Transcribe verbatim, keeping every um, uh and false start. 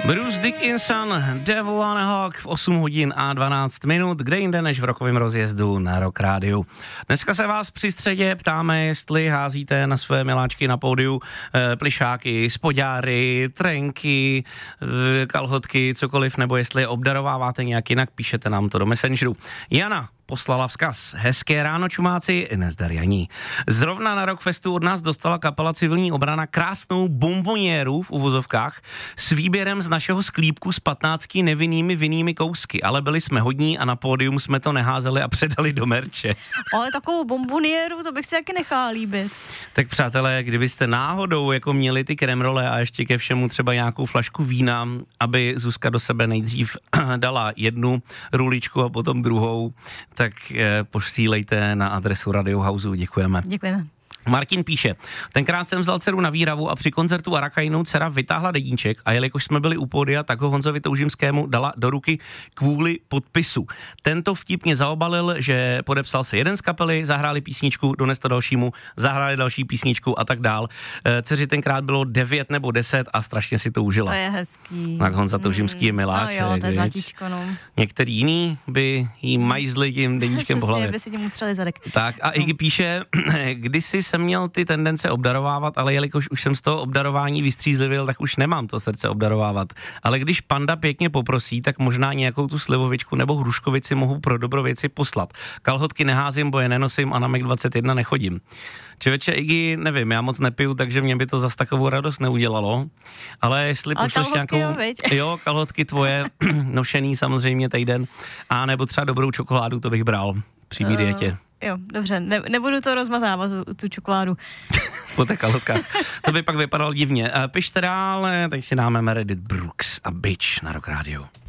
Bruce Dickinson, Devil on a Hawk v osm hodin a dvanáct minut, kde jinde než v rokovém rozjezdu na Rock Rádiu. Dneska se vás při středě ptáme, jestli házíte na své miláčky na pódiu e, plišáky, spodňáry, trenky, e, kalhotky, cokoliv, nebo jestli je obdarováváte nějak jinak, píšete nám to do Messengeru. Jana poslala vzkaz. Hezké ráno, čumáci, nezdar Janí. Zrovna na Rockfestu od nás dostala kapela Civilní obrana krásnou bombonieru v uvozovkách s výběrem z našeho sklípku s patnácti nevinnými vinnými kousky, ale byli jsme hodní a na pódium jsme to neházeli a předali do merče. Ale takovou bombonieru, to bych si taky nechala líbit. Tak přátelé, kdybyste náhodou jako měli ty kremrole a ještě ke všemu třeba nějakou flašku vína, aby Zuzka do sebe nejdřív dala jednu ruličku a potom druhou, tak eh, posílejte na adresu Radio Houseu. Děkujeme. Děkujeme. Martin píše, tenkrát jsem vzal dceru na výravu a při koncertu Arakajinu dcera vytáhla deníček a jelikož jsme byli u pódia, tak ho Honzovi Toužimskému dala do ruky kvůli podpisu. Tento vtip mě zaobalil, že podepsal se jeden z kapely, zahráli písničku, dones to dalšímu, zahráli další písničku a tak dál. Dceři tenkrát bylo devět nebo deset a strašně si to užila. To je hezký. Tak Honza Toužimský je miláček. No jo, to je zlatíčko, no. Některý jiný by jí majzli tím deníčkem po hlavě. By si tím utřeli zadek. Tak a no. Iggy píše, kdysi jsem měl ty tendence obdarovávat, ale jelikož už jsem z toho obdarování vystřízlivěl, tak už nemám to srdce obdarovávat. Ale když panda pěkně poprosí, tak možná nějakou tu slivovičku nebo hruškovici mohu pro dobro věci poslat. Kalhotky neházím, bo je nenosím a na Mac dvacet jedna nechodím. Čeveče, Iggy, nevím, já moc nepiju, takže mě by to zas takovou radost neudělalo. Ale jestli ale pošleš nějakou... Jo, jo, kalhotky tvoje, nošený samozřejmě týden, a nebo třeba dobrou čokoládu, to bych bral při uh... dietě. Jo, dobře, ne, nebudu to rozmazávat, tu, tu čokoládu. Po té kalhotkách. To by pak vypadalo divně. Pište dál, teď si dáme Meredith Brooks a Bitch na Rock Rádiu.